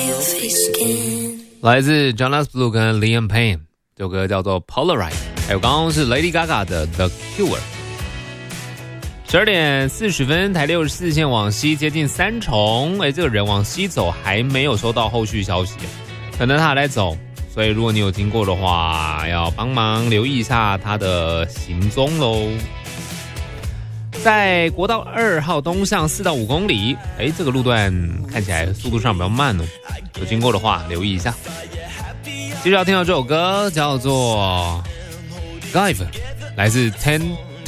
来自 Jonas Blue 跟 Liam Payne， 这首歌叫做 Polaroid， 还有刚刚是 Lady Gaga 的 The Cure。12点40分，台64线往西接近三重，这个人往西走还没有收到后续消息，可能他还在走，所以如果你有经过的话，要帮忙留意一下他的行踪咯。在国道2号东向4到5公里，这个路段看起来速度上比较慢哦，有经过的话留意一下。接着要听到这首歌叫做 Give， 来自10